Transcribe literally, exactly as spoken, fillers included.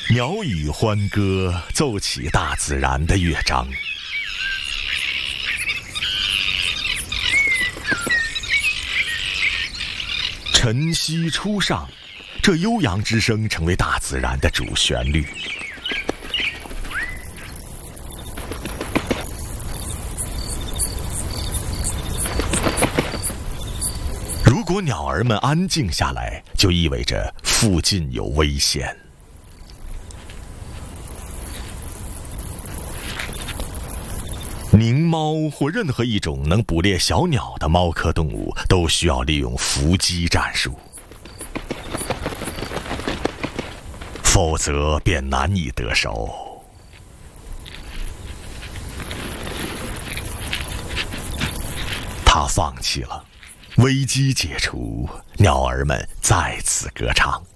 鸟语欢歌，奏起大自然的乐章。晨曦初上，这悠扬之声成为大自然的主旋律。如果鸟儿们安静下来，就意味着附近有危险。狞猫或任何一种能捕猎小鸟的猫科动物，都需要利用伏击战术，否则便难以得手。它放弃了，危机解除，鸟儿们再次歌唱。